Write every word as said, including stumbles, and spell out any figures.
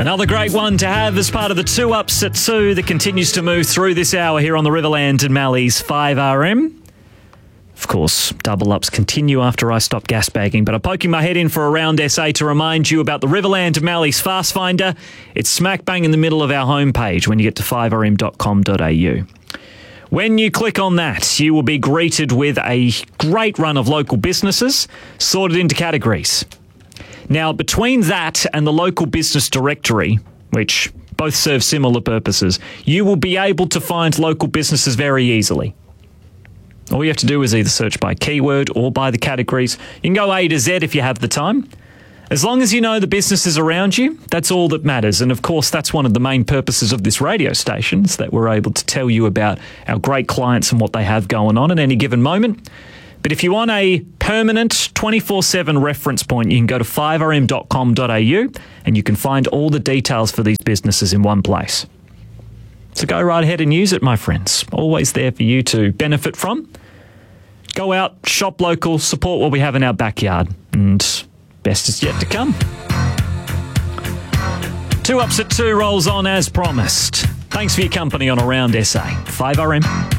Another great one to have as part of the two ups at two that continues to move through this hour here on the Riverland and Mallee's five R M. Of course, double ups continue after I stop gas bagging, but I'm poking my head in for a round S A to remind you about the Riverland and Mallee's Fast Finder. It's smack bang in the middle of our homepage when you get to five r m dot com dot a u. When you click on that, you will be greeted with a great run of local businesses sorted into categories. Now, between that and the local business directory, which both serve similar purposes, you will be able to find local businesses very easily. All you have to do is either search by keyword or by the categories. You can go A to Z if you have the time. As long as you know the businesses around you, that's all that matters. And of course, that's one of the main purposes of this radio station, is that we're able to tell you about our great clients and what they have going on at any given moment. But if you want a permanent twenty-four seven reference point, you can go to five r m dot com dot a u and you can find all the details for these businesses in one place. So go right ahead and use it, my friends. Always there for you to benefit from. Go out, shop local, support what we have in our backyard. And best is yet to come. Two ups at two rolls on as promised. Thanks for your company on Around S A. five R M.